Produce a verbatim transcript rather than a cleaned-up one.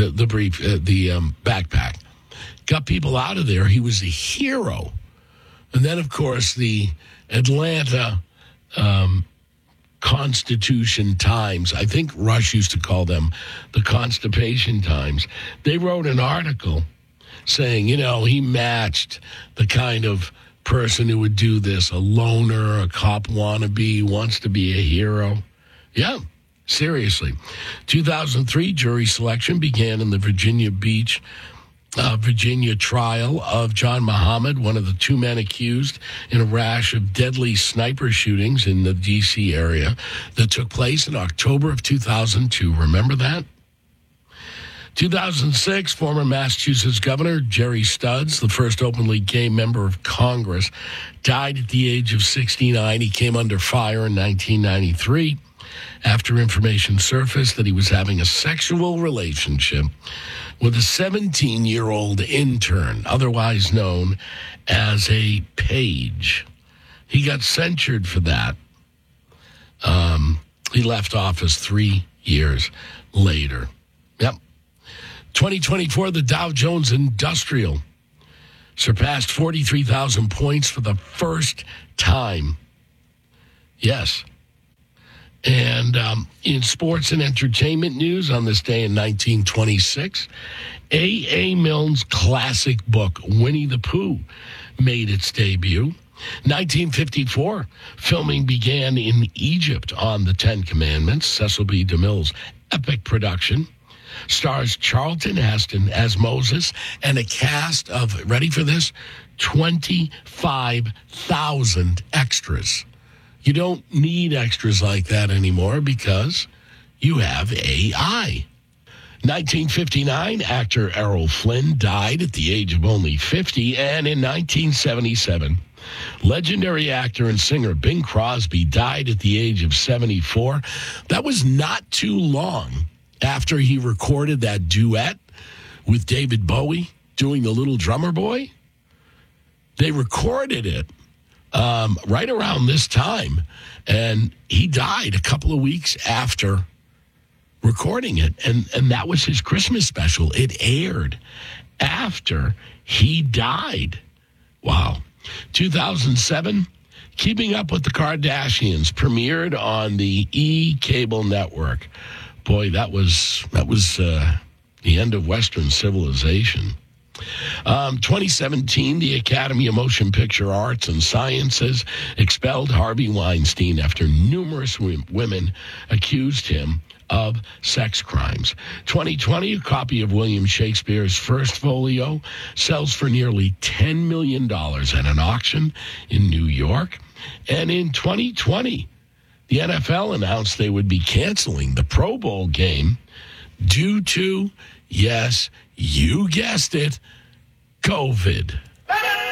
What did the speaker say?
the the brief, uh, the um, backpack. Got people out of there. He was a hero. And then, of course, the Atlanta um, Constitution Times, I think Rush used to call them the Constipation Times. They wrote an article saying, you know, he matched the kind of person who would do this, a loner, a cop wannabe, wants to be a hero. Yeah, seriously. two thousand three jury selection began in the Virginia Beach Uh, Virginia trial of John Muhammad, one of the two men accused in a rash of deadly sniper shootings in the D C area that took place in October of two thousand two. Remember that? two thousand six, former Massachusetts Governor Jerry Studs, the first openly gay member of Congress, died at the age of sixty-nine. He came under fire in nineteen ninety-three after information surfaced that he was having a sexual relationship with a seventeen-year-old intern, otherwise known as a page. He got censured for that. Um, he left office three years later. Yep. twenty twenty-four, the Dow Jones Industrial surpassed forty-three thousand points for the first time. Yes. And um, in sports and entertainment news on this day in nineteen twenty-six, A A. Milne's classic book, Winnie the Pooh, made its debut. nineteen fifty-four, filming began in Egypt on the Ten Commandments, Cecil B. DeMille's epic production. Stars Charlton Heston as Moses and a cast of, ready for this, twenty-five thousand extras. You don't need extras like that anymore because you have A I. nineteen fifty-nine, actor Errol Flynn died at the age of only fifty. And in nineteen seventy-seven, legendary actor and singer Bing Crosby died at the age of seventy-four. That was not too long after he recorded that duet with David Bowie doing The Little Drummer Boy. They recorded it Um, right around this time, and he died a couple of weeks after recording it, and, and that was his Christmas special. It aired after he died. Wow. two thousand seven, Keeping Up with the Kardashians premiered on the E! Cable network. Boy, that was, that was uh, the end of Western civilization. Um, twenty seventeen, the Academy of Motion Picture Arts and Sciences expelled Harvey Weinstein after numerous w- women accused him of sex crimes. twenty twenty, a copy of William Shakespeare's First Folio sells for nearly ten million dollars at an auction in New York. And in twenty twenty, the N F L announced they would be canceling the Pro Bowl game due to, yes, you guessed it, COVID.